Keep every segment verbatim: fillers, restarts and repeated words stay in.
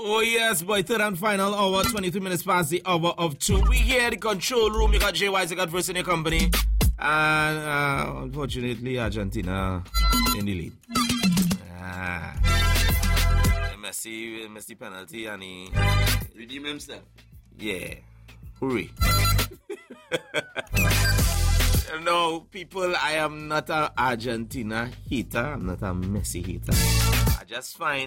Oh yes, boy, third and final hour, twenty-two minutes past the hour of two. We here at the control room. You got Jay Wise, you got first in your company. And uh, unfortunately, Argentina in the lead. Ah. Messi, Messi penalty and he redeem himself. Yeah. Hooray. No, people, I am not an Argentina hater. I'm not a Messi hater. I just find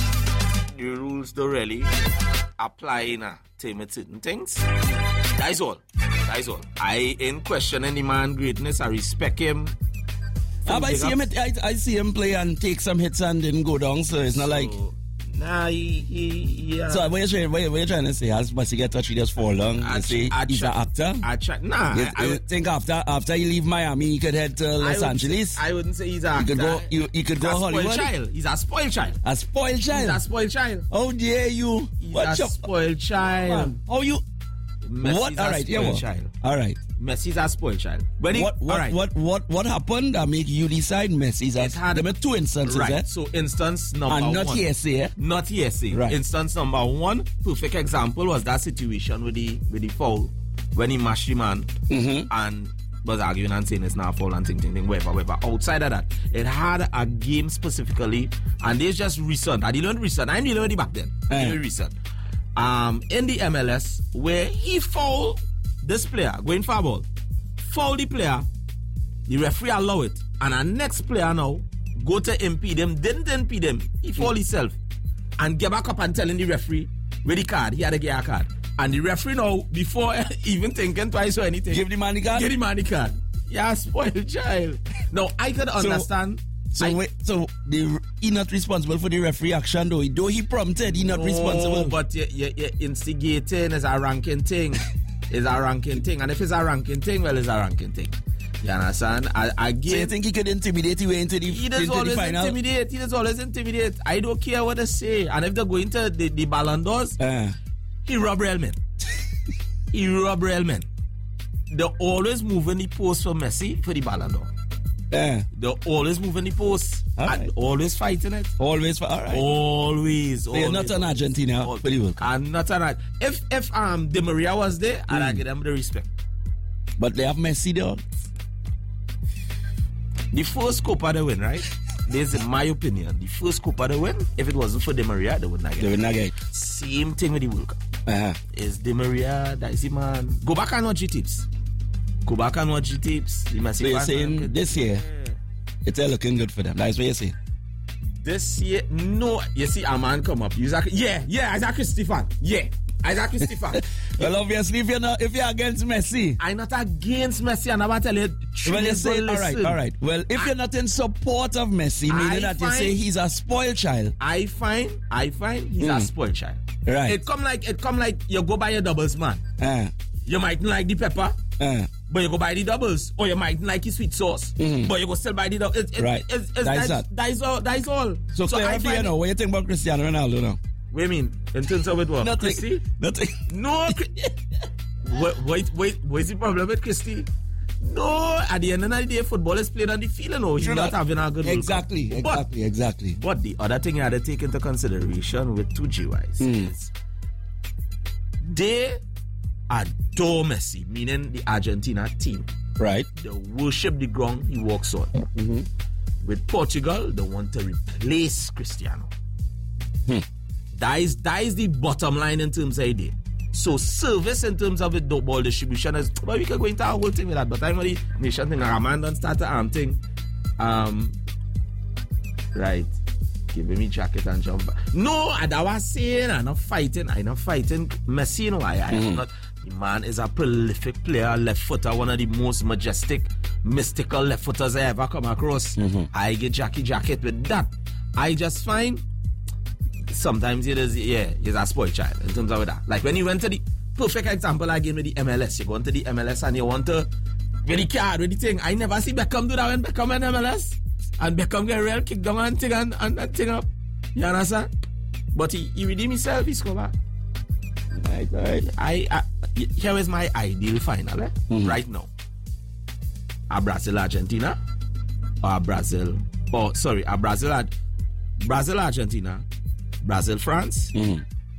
the rules don't really apply in a time of certain things. That's all. That's all. I ain't questioning the man's greatness. I respect him. Ah, but I see him. I, I see him play and take some hits and didn't go down. So it's not so, like. Nah, he, he, yeah. So what you trying? What, what you trying to say? As must he get touched, he just fall down. I you say I he's try, an actor. I try. Nah, you, I, you I think after after you leave Miami, he could head to Los I Angeles. Say, I wouldn't say he's an actor. He could go. You, he could he's go a Hollywood. Spoiled child. He's a spoiled child. A spoiled child. He's a spoiled child. How dare you? He's what a your, spoiled child. Man, how you? Messi's what? All right, yeah. Well. Child. All right. Messi's a spoiled child. When he, what? What, right. what? What? What happened that make you decide Messi's? It had there were two instances. Right. Eh? So instance number and not one. hearsay. Eh? Not hearsay. Right. Instance number one. Perfect example was that situation with the with the foul when he mashed the man mm-hmm. and was arguing and saying it's not a foul and thing thing thing whatever whatever. Outside of that, it had a game specifically, and it's just recent. I didn't recent. I didn't know it back then. Eh. Very recent. Um, in the M L S where he fouled this player going for a ball, foul the player, the referee allow it, and our next player now go to impede him, didn't impede him, he foul mm. himself, and get back up and telling the referee with the card, he had to get a card, and the referee now, before even thinking twice or anything, give the man the card, give the man the card. Yeah, spoiled child. Now I could understand. So, I, wait, so the, he not responsible for the referee action though. Though he prompted, he not no, responsible. But you, you, you instigating is a ranking thing. Is a ranking thing, and if it's a ranking thing, well, it's a ranking thing. You understand? I, I so you think he could intimidate you into the, he does into always the final? Intimidate. He does always intimidate. I don't care what they say. And if they go into the, the Ballon d'Ors, uh. he rob real men. he rob real men. They always moving the post for Messi for the Ballon d'Or. Uh. They're always moving the post and right. always fighting it. Always, all right. Always. So you're not an Argentina always. For the World Cup. I'm not an If if um Di Maria was there, mm. I'd give them the respect. But they have Messi there. The first Copa they win, right? This is my opinion. The first Copa they win, if it wasn't for Di Maria, they would not get it. They would not get it. Same thing with the World Cup. Uh-huh. Is Di Maria, that is the man. Go back and watch the tips. Go back and watch the tips. The so you're saying this year, yeah. It's looking good for them. That's what you're saying. This year, no. You see a man come up. Isaac, yeah, yeah, Isaac Stefan. Yeah, Isaac Stefan. Well, obviously, if you're not, if you're against Messi, I'm not against Messi, and I'm going to tell you. Well, you say, all right, all right. Well, if I, you're not in support of Messi, meaning I that find, you say he's a spoiled child. I find, I find he's mm. a spoiled child. Right. It come like, it come like you go buy your doubles, man. Uh. You might like the pepper. Uh. But you go buy the doubles, or you might like the sweet sauce, mm-hmm. but you go still buy the doubles. It, it, right. It, it, that, is that. that is all. That is all. So, so I find you know, what you think about Cristiano Ronaldo now? What do you mean? In terms of it what? Nothing. Christy? Nothing. No. wait, wait, wait. What is the problem with Christy? No. At the end of the day, football is played on the field. No, he's not, not having a good Exactly. World Exactly. But, exactly. But the other thing you had to take into consideration with two G Ys mm. is they adore Messi, meaning the Argentina team. Right. They worship the ground he walks on. Mm-hmm. With Portugal, they want to replace Cristiano. Hmm. That is that is the bottom line in terms of idea. So service in terms of the ball distribution is, well, we can go into a whole thing with that, but I'm the nation thing. A man don't start the arm thing. Um, right. Giving me jacket and jump back. No, and I was saying I'm not fighting. I'm not fighting Messi. You know, I, I mm-hmm. am not. The man is a prolific player, left footer, one of the most majestic, mystical left footers I ever come across. Mm-hmm. I get Jackie jacket with that. I just find sometimes it is, yeah, he's a spoiled child in terms of that. Like when you went to the perfect example I gave me the M L S. You go into the M L S and you want to get the card with the thing. I never see Beckham do that when Beckham in M L S. And Beckham get real kick down and thing and, and, and thing up. You understand? But he, he redeemed himself, he scored back. Right, right. I, I, here is my ideal final, eh? Mm-hmm. Right now. A Brazil Argentina or a Brazil or sorry, a Brazil Brazil Argentina, Brazil France, mm-hmm.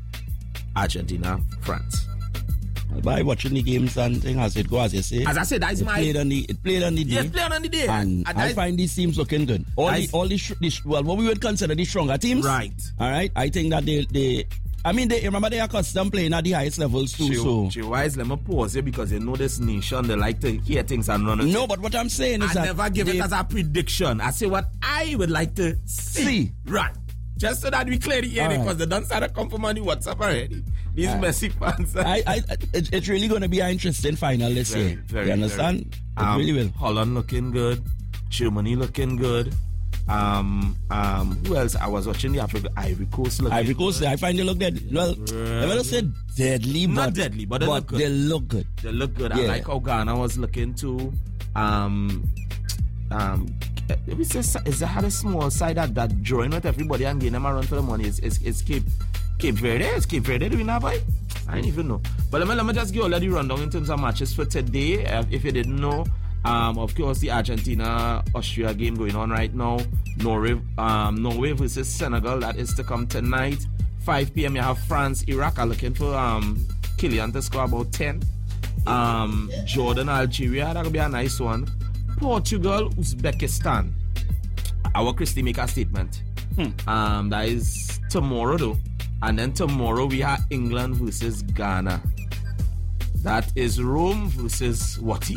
Argentina, France. By watching the games and thing as it go, as you say. As I said, that's it my. Played on the, it played on the day. Yes, played on the day. And, and I find these teams looking good. All the, all the, the, well, what we would consider the stronger teams. Right. All right. I think that they, they I mean, they remember they are accustomed playing at the highest levels too. So, Wise, let me pause here because you know this nation, they like to hear things and run it. No, but what I'm saying is I that. I never give they, it as a prediction. I say what I would like to see. see. Right. Just so that we clear the air because right. they don't start to come from on the WhatsApp already. These right. messy fans. I, I, it, it's really going to be an interesting final this very, year. Very, you understand? Very. Um, it really will. Holland looking good. Germany looking good. Um, um, who else? I was watching the Africa Ivory Coast looking Ivory Coast, good. I find they look dead. Well, I never said deadly, not but, deadly, but they but look good. They look good. They look good. Yeah. I like how Ghana was looking too. Um, um, is it had a small side that that drawing with everybody and getting them around for the money? Is is is Cape Cape Verde? Is Cape Verde doing that, boy? I don't even know. But let me let me just give you all the rundown in terms of matches for today. Uh, if you didn't know. Um, of course, the Argentina-Austria game going on right now. Norway, um, Norway versus Senegal, that is to come tonight. five p.m. you have France-Iraq. I'm looking for um, Kylian to score about ten. Um, Jordan-Algeria, that could be a nice one. Portugal-Uzbekistan. Our Christy make a statement. Hmm. Um, that is tomorrow though. And then tomorrow we have England versus Ghana. That is Rome versus Wati.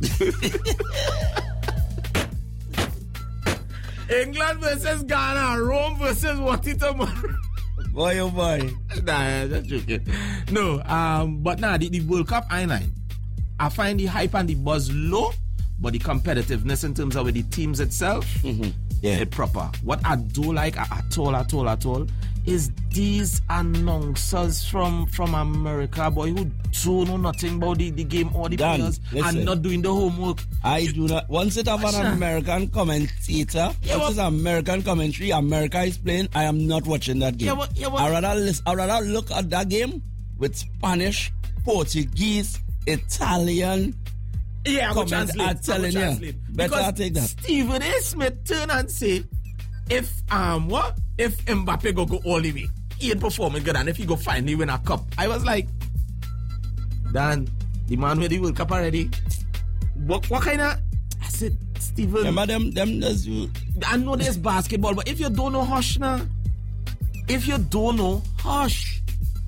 England versus Ghana, Rome versus Wati tomorrow. Boy, oh boy. Nah, that's joking. No, um, but now nah, the, the World Cup I-line, I find the hype and the buzz low, but the competitiveness in terms of with the teams itself, mm-hmm. yeah, it's proper. What I do like at all, at all, at all, is these announcers from, from America, boy, who don't know nothing about the, the game or the Dan, players listen, and not doing the homework. I do not. Once it have an American commentator, yeah, once it's American commentary, America is playing, I am not watching that game. Yeah, but, yeah, but, I rather listen, I rather look at that game with Spanish, Portuguese, Italian. Yeah, I'm I'm telling you, better I take that. Stephen A. Smith turn and say, if um what if Mbappe go go all the way, he ain't performing good, and if he go finally win a cup. I was like, Dan, the man with the World Cup already. What what kind of? I said, Stephen. Remember them them does you. I know there's basketball, but if you don't know hush now, if you don't know hush,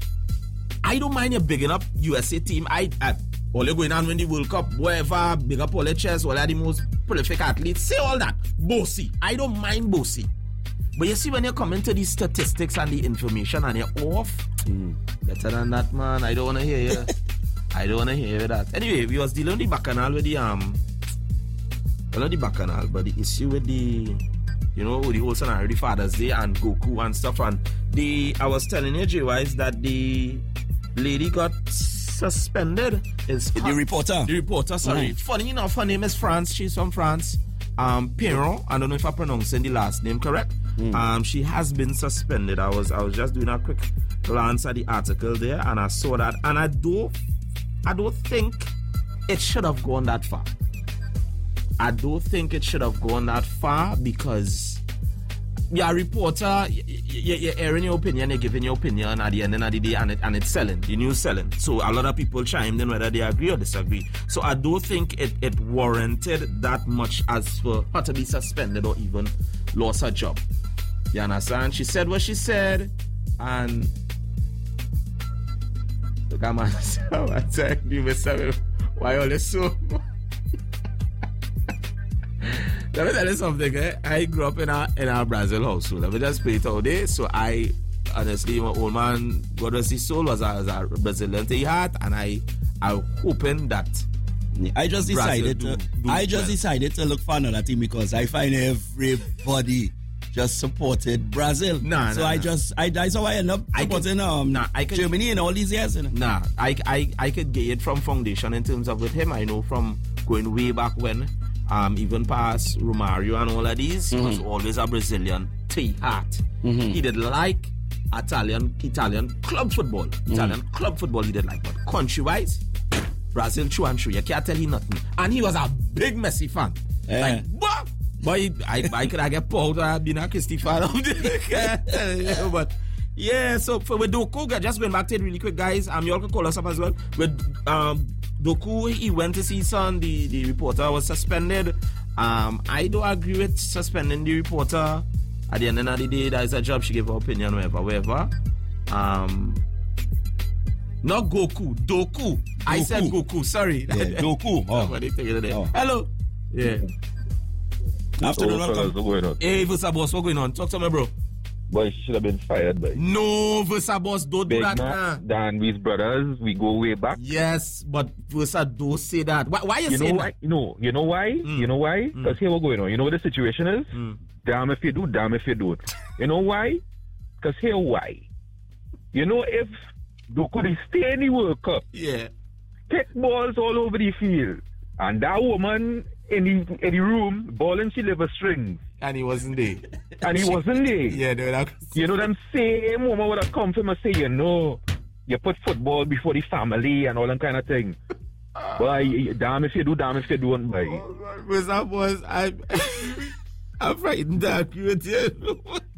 I don't mind you bigging up U S A team. I. I all you going on win the World Cup, whatever, big up all the chess, all are the most prolific athletes. Say all that. Bossy. I don't mind bossy. But you see, when you come into these statistics and the information and you're off, mm. better than that, man. I don't want to hear you. I don't want to hear that. Anyway, we was dealing with the bacchanal with the, um, well, not the bacchanal, but the issue with the, you know, with the whole scenario, the Father's Day and Goku and stuff. And the, I was telling you, J-Wise, that the lady got suspended. Is the her, reporter. The reporter, sorry. Mm. Funny enough, her name is France. She's from France. Um, Perron. I don't know if I'm pronouncing the last name correct. Mm. Um, she has been suspended. I was I was just doing a quick glance at the article there, and I saw that. And I don't, I don't think it should have gone that far. I don't think it should have gone that far because. Yeah, reporter, you're airing your opinion, you're giving your opinion at the end of the day, and, it, and it's selling, the news selling. So a lot of people chimed in whether they agree or disagree. So I don't think it, it warranted that much as for her to be suspended or even lost her job. You understand? She said what she said, and look at myself, I tell you, Mister why all this so Let me tell you something, eh? I grew up in a in a Brazil household. Let me just play it all day. So I, honestly, my old man, God rest his soul, was a, was a Brazilian to heart, and I, I'm hoping that. I just decided do, to. do I just well. decided to look for another team because I find everybody just supported Brazil. Nah, so nah, I nah. just I that's how I end up supporting I could, um nah, I could, Germany in all these years. You know? Nah, I I I could get it from foundation in terms of with him. I know from going way back when. Um, even past Romario and all of these, mm-hmm. he was always a Brazilian to heart. Mm-hmm. He did like Italian Italian club football. Mm-hmm. Italian club football he did like, but country-wise, Brazil true and true. You can't tell him nothing. And he was a big Messi fan. Yeah. Like, what? Boy, I, I could I get proud of being a Christy fan. But Yeah, so for with Doku, just going back to it really quick, guys. Um, you all can call us up as well. With um Doku, he went to see son. The the reporter was suspended. Um, I don't agree with suspending the reporter. At the end of the day, that is a job. She gave her opinion, whatever, whatever. Um, not Goku, Doku. Doku. I said Goku. Sorry, yeah, Doku. Oh. oh. Hello. Yeah. Afternoon, oh, what's going on? Hey, Versa Boss, what's going on? Talk to me, bro. Boy, she should have been fired, boy. No, Versa Boss, don't Big do that. Mac, Dan, we's brothers. We go way back. Yes, but Versa, don't say that. Why, why are you, you saying know why? that? No, you know why? Mm. You know why? Because mm. here what's going on. You know what the situation is? Mm. Damn if you do, damn if you don't. You know why? Because here why? You know if Doku stay in the World Cup, yeah, kick balls all over the field, and that woman in the in the room balling she liver strings. And he wasn't there. And he wasn't there. Yeah, no, that was... You know, them same woman would have come from and say, you know, you put football before the family and all that kind of thing. Uh, boy, damn if you do, damn if you don't, boy. Oh, God, was that was, I, I'm frightened to agree with you.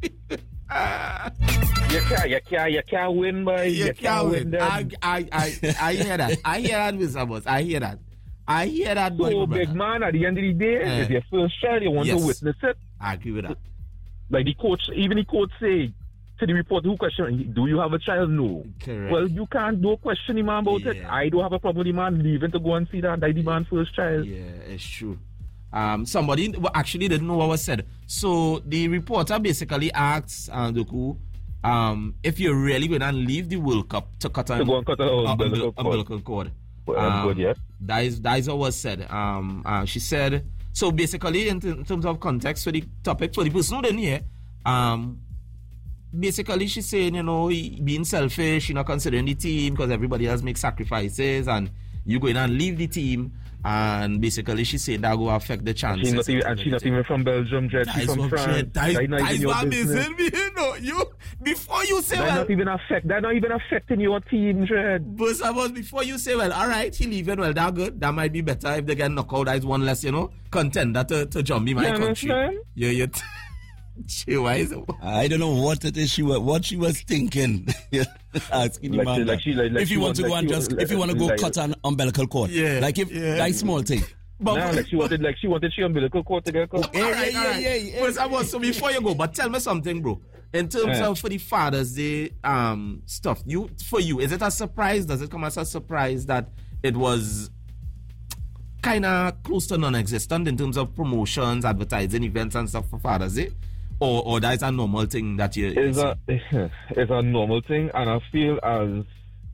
uh, you can't, you can't, you can't win, boy. You, you can't, can't win. win I, I, I, I hear that. I hear that, Mister Boss. I hear that. I hear that, boy. So, big man, at the end of the day, uh, it's your first child, you want yes, to witness it. I agree with that. Like the coach, even the coach say to the reporter who questioned, do you have a child? No. Correct. Well, you can't do question the man about yeah. it. I don't have a problem with the man leaving to go and see that, like the man's first child. Yeah, it's true. Um, somebody actually didn't know what was said. So the reporter basically asked uh, Doku, um, if you're really going to leave the World Cup to cut an to go and cut an uh, umbilical, umbilical cord. Well, um, good, yeah. That is, that is what was said. Um, uh, she said, so basically, in, t- in terms of context for the topic, for the person who didn't hear, um, basically she's saying, you know, being selfish, you're not considering the team because everybody else makes sacrifices and you go in and leave the team. And basically she's saying that will affect the chances. She's not even, and she's not even from Belgium, Jed. She's from France. That is, that is what amazing me, you know. You, before you say, that well... Not even affect, that not even affecting your team, Jed. But suppose before you say, well, all right, he leaving, well, that good. That might be better if they get knocked out. That is one less, you know, contender to, to jump in my yeah, country. Man. Yeah, yeah. She, why is it? I don't know what it is she was, what she was thinking. Asking like the man she, like she, like, like if you want to like go and just, was, if you want to go like, cut an umbilical cord, yeah, like if yeah. that small thing. But nah, like she wanted, like she wanted she umbilical cord to get cut. Yeah, yeah, yeah, yeah, yeah, yeah. But, so before you go, but tell me something, bro. In terms yeah. of for the Father's Day um stuff, you for you, is it a surprise? Does it come as a surprise that it was kind of close to non-existent in terms of promotions, advertising, events, and stuff for Father's Day? Or, or that is a normal thing that you... It's a, it's a normal thing, and I feel as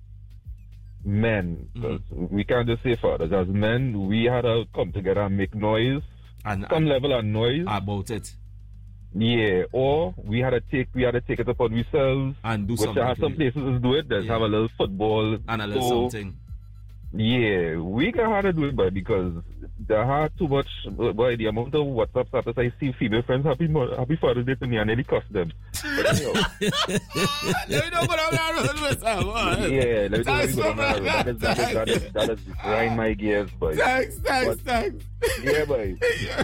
men, mm-hmm. we can't just say fathers, as men, we had to come together and make noise, and, some and level of noise. About it. Yeah, or we had to take we had to take it upon ourselves. And do which something. Which have some places to do it, there's yeah. have a little football. And a little so, something. Yeah, we can have to do it, but because there are too much, boy, the amount of WhatsApp status I see female friends happy happy Father's Day to me and nearly cost them. But anyhow. Let me know what I'm going to do. Yeah, let me know what I'm going to do. That is, that is, that is, that is grind my gears, boy. Thanks, thanks, but, thanks. Yeah, boy.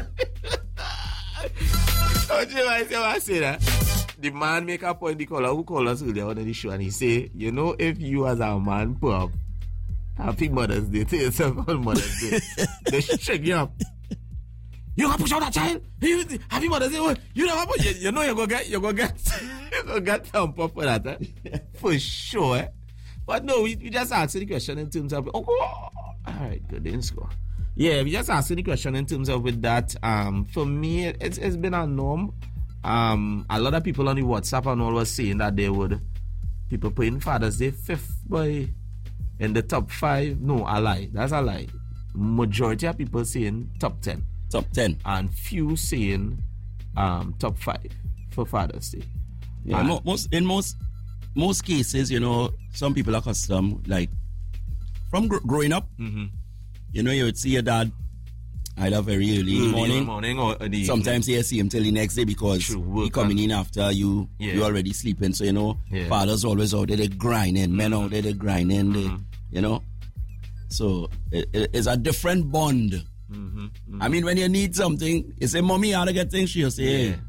Don't you know what I say that? The man make a point, the caller who called us earlier on the show, and he say, you know, if you as a man put up Happy Mother's Day to yourself on Mother's Day, they shake you up. You gonna push out that child? Happy Mother's Day. You know what? You, you know you're gonna get, you're gonna get, you're gonna get thump up for that, eh? For sure. Eh? But no, we, we just answer the question in terms of, oh, all right, good, didn't score. Yeah, we just answer the question in terms of with that. Um, for me, it's it's been a norm. Um, a lot of people on the WhatsApp and all was saying that they would people putting Father's Day fifth boy in the top five. No, a lie. That's a lie. Majority of people saying top ten. Top ten. And few saying um top five for Father's Day. Yeah, and, most in most most cases, you know, some people are accustomed, like from gr- growing up. Mm-hmm. You know, you would see your dad either very early, early in the morning, morning or the sometimes you see him till the next day because True, he coming in after you, yeah. you already sleeping. So, you know, yeah. fathers always out there, they grinding, men out there, they grinding, they, mm-hmm. you know. So, it, it, it's a different bond. Mm-hmm. Mm-hmm. I mean, when you need something, you say, mommy, how to get things? She'll say, yeah. hey,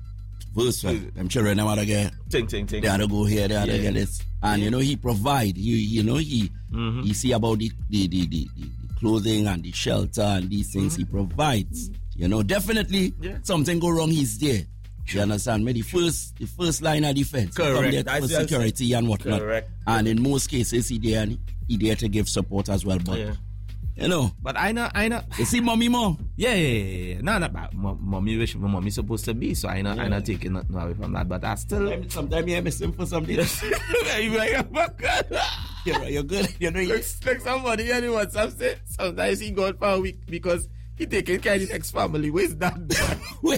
First one, them children, them had to get, ting, ting, ting. they had to go here, they had Yeah. to get this. And, Yeah. you know, he provide, you, you know, he, Mhm. he see about the, the, the, the, the clothing and the shelter and these things he provides. You know, definitely Yeah. something go wrong, he's there. You understand me? The first, the first line of defense. He come Correct. there That's for just- security and whatnot. Correct. And in most cases, he there and he there to give support as well. But Yeah. you know, But I know, I know. you see, mommy, mom. Yeah, yeah, yeah, yeah. No, not bad. Mom- Mommy wish my mommy supposed to be, so I know, I not taking nothing away from that. But I still. Sometimes you miss him for something. You're right, you're good. You know, you, Like, like somebody on the WhatsApp said, sometimes he gone for a week because he taking care of his ex-family. Where's that boy?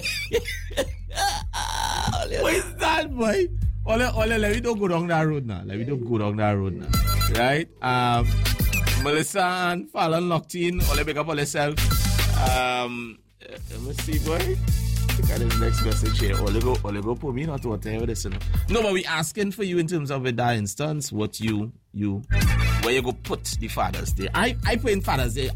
Where's that boy? Ole, ole, let me don't go down that road now. Let me don't go down that road now. Right? Um, Melissa and Fallon locked in. Ole, pick up on yourself. Um, uh, let me see, boy. Look at this next message here. Ole go, ole go put me not whatever this. You know. No, but we asking for you in terms of with that instance, what you, you, where you go put the Father's Day. I, I put in Father's Day.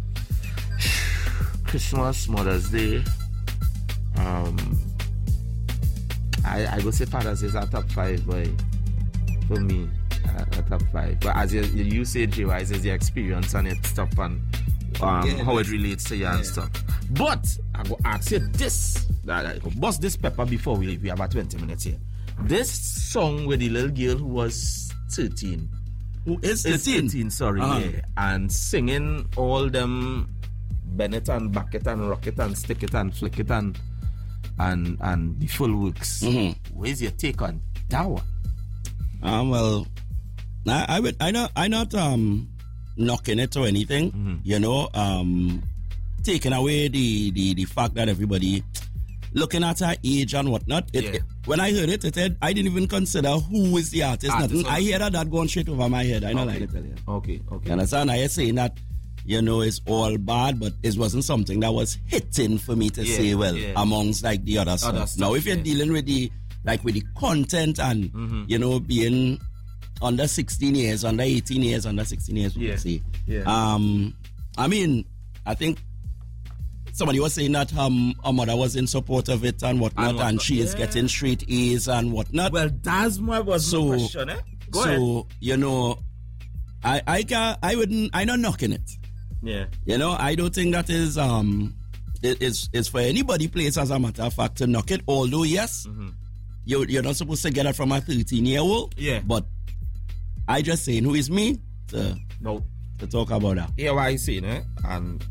Christmas, Mother's Day. Um, I I go say Father's Day is a top five, boy. For me, uh, a top five. But as you, you say, J Y, is the experience and it's stuff and um, Yeah. how it relates to you and stuff. But I go ask you this. I go bust this pepper before we leave. We have about twenty minutes here. This song with the little girl who was thirteen. who is It's thirteen? thirteen, sorry, Uh-huh. yeah. And singing all them Bennett and Bucket and Rocket and Stick It and Flick It and and and the full works. Mhm. Where's your take on that one? Um, well, I, I would, I not, I not um knocking it or anything. Mm-hmm. You know, um, taking away the, the the fact that everybody looking at her age and whatnot. It, Yeah. it- when I heard it, it said I didn't even consider who is the artist. Artist, nothing. okay. I hear that that going straight over my head. I know, Okay. like to tell you. Okay, okay. You understand? I is saying that, you know, it's all bad, but it wasn't something that was hitting for me to Yeah, say, well, yeah. amongst like the other, stuff. stuff, Now, if you're yeah. dealing with the, like with the content and, Mhm. you know, being under sixteen years, under eighteen years, under sixteen years, we Yeah, could say. yeah. Um, I mean, I think somebody was saying that um, her mother was in support of it and whatnot, and, whatnot, she is yeah. getting straight A's and whatnot. Well, that's my was So- my question, eh? Go so, ahead. you know, I, I, can, I wouldn't, I'm not knocking it. Yeah. You know, I don't think that is um it is is for anybody place as a matter of fact to knock it. Although yes, you you're not supposed to get it from a thirteen year old. Yeah. But I just saying who is me to No. to talk about that. Hear what I saying, eh? And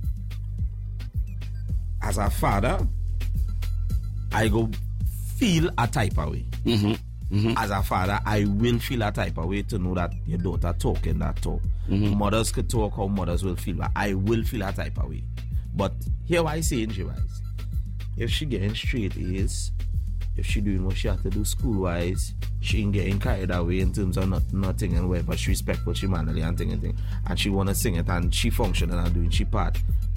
as a father, I go feel a type of way. Mm-hmm. Mm-hmm. As a father, I will feel a type of way to know that your daughter talking that talk. Mm-hmm. Mothers could talk how mothers will feel, but I will feel a type of way. But here what I say in J-wise, if she getting straight A's, if she doing what she have to do school-wise, she ain't getting carried away in terms of not, nothing and whatever, she respectful, she manly and thing and thing, and she wanna sing it and she functioning and doing she part.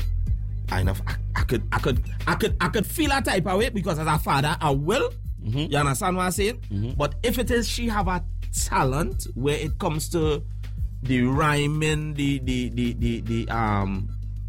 I, enough, I, I could I could I could I could feel a type of way because as a father I will. Mm-hmm. You understand what I'm saying? Mm-hmm. But if it is she have a talent where it comes to the rhyming, the the the the, the um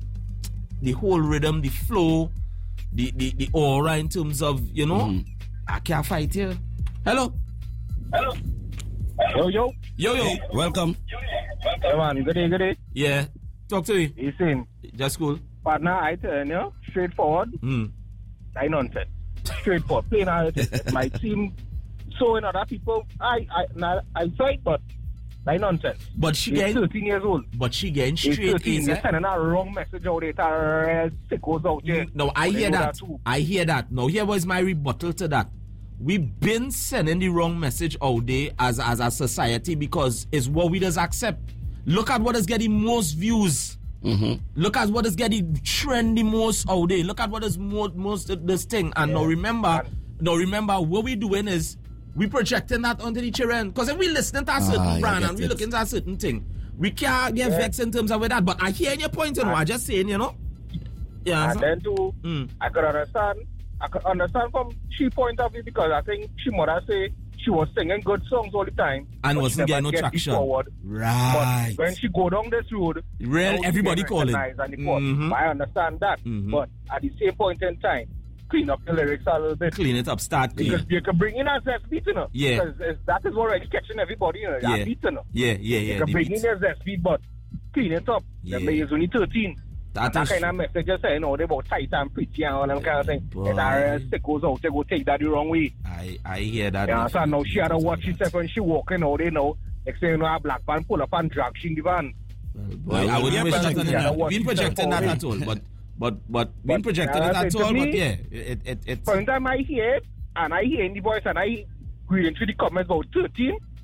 the whole rhythm, the flow, the the, the aura in terms of, you know, Mhm. I can't fight here. Hello. Hello. Yo, yo. Yo yo. Welcome. Hey, man. Good day, good day. Yeah. Talk to me. Listen, Just cool. partner, I tell you, straightforward, Hmm. I nonsense. Straightforward. Plain out. My team, so in other people, I, I, nah, I fight, but I nonsense. But she He's getting thirteen years old. but she getting He's straight thirteen. A's, You're eh? sending a wrong message out there. It's a sickos out there. No, I They hear know that. too. I hear that. Now, here was my rebuttal to that. We've been sending the wrong message out there as, as a society because it's what we just accept. Look at what is getting most views. Mm-hmm. Look at what is getting trendy most out there. Look at what is most, most this thing. And now remember, now remember, what we're doing is we projecting that onto the children. Because if we listening to a certain Ah, I brand get and we it. looking at a certain thing, we can't get Yeah. vexed in terms of with that. But I hear your point, you know. I'm just saying, you know. Yeah. And then too, Mm. I could understand. I could understand from she point of view because I think she mother say she was singing good songs all the time And but wasn't she never getting no get it traction. Forward. Right. But when she go down this road, Real, now she everybody get calling. recognized and the court. Mhm. I understand that. Mhm. But at the same point in time, clean up the lyrics a little bit. Clean it up, start clean. Because you can bring in a zest beat, you know. Yeah. Because that is already catching everybody, you know. Yeah. Beat, you know. Yeah, yeah, yeah. You can bring beats. in a zest beat, but clean it up. Yeah. The is only thirteen. That, that is kind true. of message just saying, oh, they about tight and pretty and all that kind of thing. Boy. And our sickos out, they go take that the wrong way. I, I hear that. Yeah, so now she had to watch herself when she walking out, you know. Next thing you know, a black man pull up and drag she in the van. Well, boy, I wouldn't yeah, wish but that like, on yeah, that. what Been she projecting said that for at all, but but but been But, projecting uh, it at to all, me, but yeah, it it it. it From the time I hear it, and I hear in the voice, and I reading through the comments about thirteen,